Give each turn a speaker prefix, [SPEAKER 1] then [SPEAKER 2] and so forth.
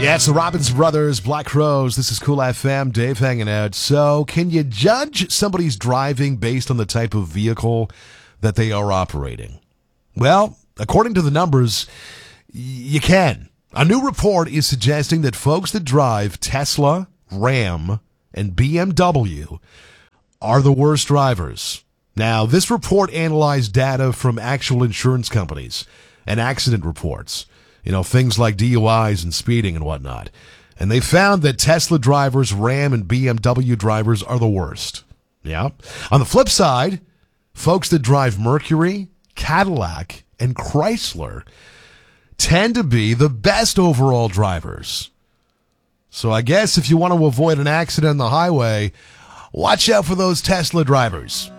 [SPEAKER 1] Yeah, it's the Robbins Brothers, Black Crowes. This is Cool FM. Dave hanging out. So, can you judge somebody's driving based on the type of vehicle that they are operating? Well, according to the numbers, you can. A new report is suggesting that folks that drive Tesla, Ram, and BMW are the worst drivers. Now, this report analyzed data from actual insurance companies and accident reports. You know, things like DUIs and speeding and whatnot. And they found that Tesla drivers, Ram, and BMW drivers are the worst. Yeah. On the flip side, folks that drive Mercury, Cadillac, and Chrysler tend to be the best overall drivers. So I guess if you want to avoid an accident on the highway, watch out for those Tesla drivers.